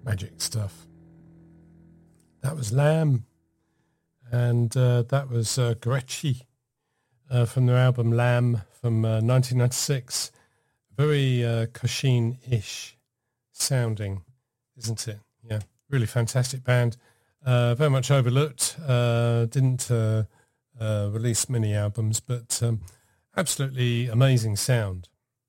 Magic stuff. That was Lamb, and that was Gretchen from their album Lamb from 1996. Very Kosheen-ish sounding, isn't it? Yeah, really fantastic band. Very much overlooked. Didn't release many albums, but absolutely amazing sound.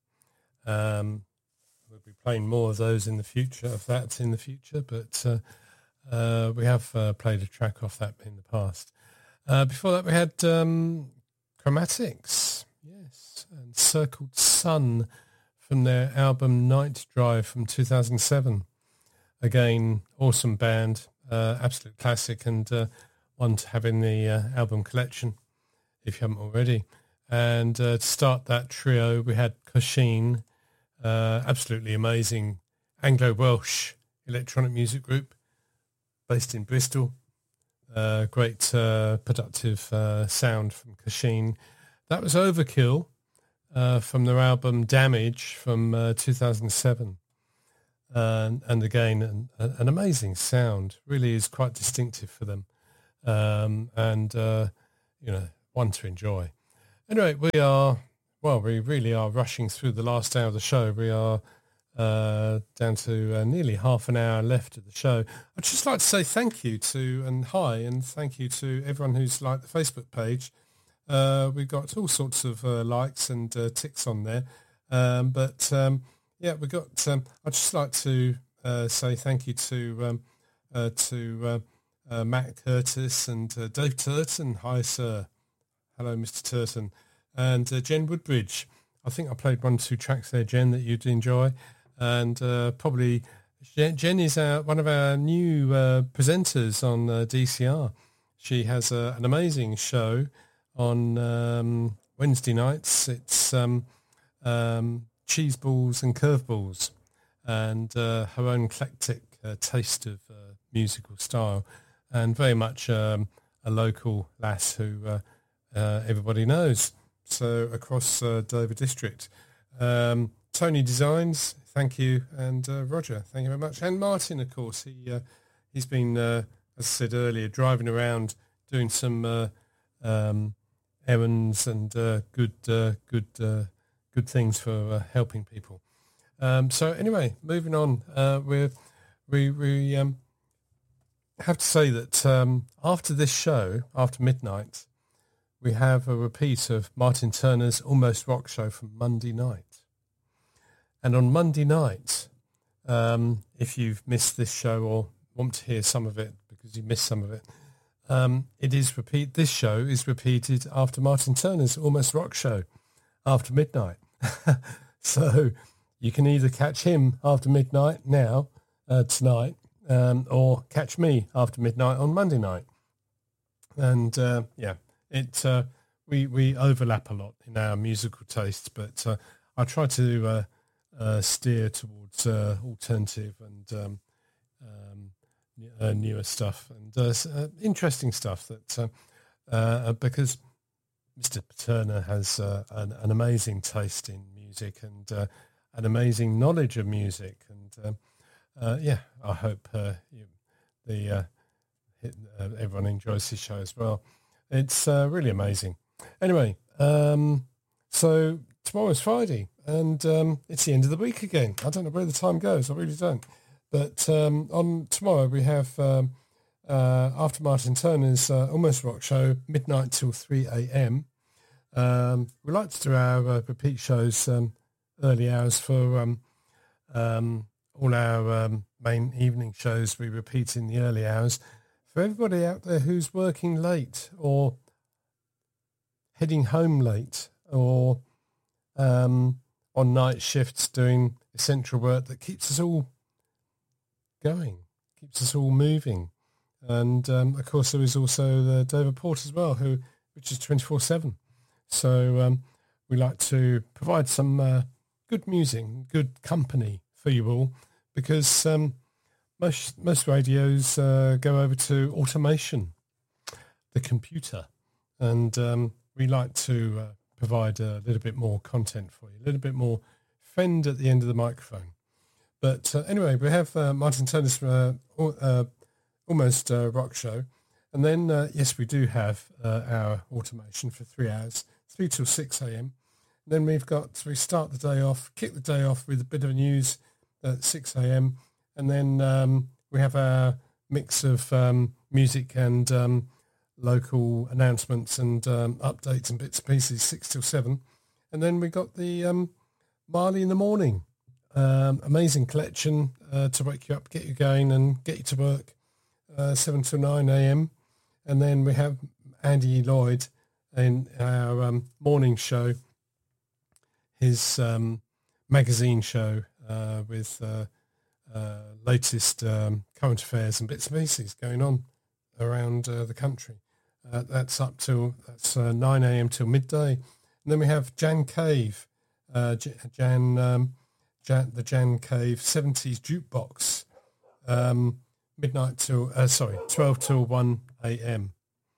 We'll be playing more of those in the future, but we have played a track off that in the past. Before that we had Chromatics, yes, and Circled Sun from their album Night Drive from 2007. Again, awesome band, absolute classic, and one to have in the album collection if you haven't already. And to start that trio, we had Kosheen, absolutely amazing Anglo-Welsh electronic music group based in Bristol. Great productive sound from Kosheen. That was Overkill from their album Damage from 2007. And again, an amazing sound. Really is quite distinctive for them. One to enjoy. Anyway, we really are rushing through the last hour of the show. We are down to nearly half an hour left of the show. I'd just like to say thank you and thank you to everyone who's liked the Facebook page. We've got all sorts of likes and ticks on there. We've got. I'd just like to say thank you to Matt Curtis and Dave Turton. Hi, sir. Hello, Mr. Turton. And Jen Woodbridge. I think I played 1 or 2 tracks there, Jen, that you'd enjoy. And probably Jen is one of our new presenters on DCR. She has an amazing show on Wednesday nights. It's cheese balls and curveballs, and her own eclectic taste of musical style, and very much a local lass who everybody knows. So across Dover District. Tony Designs, thank you, and Roger, thank you very much, and Martin, of course. He's been, as I said earlier, driving around doing some errands and good things for helping people. So anyway, moving on, we have to say that after this show, after midnight, we have a repeat of Martin Turner's Almost Rock show from Monday night. And on Monday night, if you've missed this show or want to hear some of it because you missed some of it, this show is repeated after Martin Turner's Almost Rock show after midnight. So you can either catch him after midnight now, tonight, or catch me after midnight on Monday night. And we overlap a lot in our musical tastes, but I try to steer towards alternative and newer stuff and interesting stuff that because Mr. Turner has an amazing taste in music and an amazing knowledge of music, and I hope everyone enjoys his show as well. It's really amazing. Anyway, so tomorrow's Friday, and it's the end of the week again. I don't know where the time goes. I really don't. But on tomorrow we have after Martin Turner's Almost Rock show, midnight till 3 a.m. We like to do our repeat shows early hours for all our main evening shows. We repeat in the early hours. For everybody out there who's working late or heading home late or on night shifts doing essential work that keeps us all going, keeps us all moving. And, of course, there is also the Dover Port as well, which is 24/7. So we like to provide some good music, good company for you all, because most radios go over to automation, the computer, and we like to provide a little bit more content for you, a little bit more fend at the end of the microphone. But anyway, we have Martin Turner's Almost Rock Show. And then, yes, we do have our automation for 3 hours, 3 till 6 a.m. Then we start the day off, kick the day off with a bit of news at 6 a.m. And then we have our mix of music and local announcements and updates and bits and pieces, 6 till 7. And then we got the Marley in the Morning, amazing collection to wake you up, get you going and get you to work, 7 till 9 a.m. And then we have Andy Lloyd in our morning show, his magazine show with latest current affairs and bits and pieces going on around the country. That's 9 a.m. till midday. And then we have Jan Cave, the Jan Cave 70s Jukebox, 12 till 1 a.m.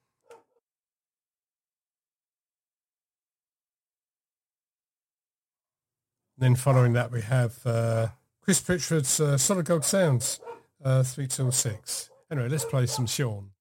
Then following that, we have Chris Pritchard's Solid Gold Sounds, 3 till 6. Anyway, let's play some Sean.